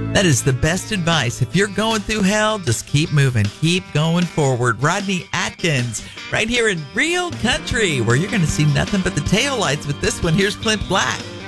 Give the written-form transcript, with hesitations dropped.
That is the best advice. If you're going through hell, just keep moving. Keep going forward. Rodney Atkins, right here in Real Country, where you're going to see nothing but the taillights with this one. Here's Clint Black.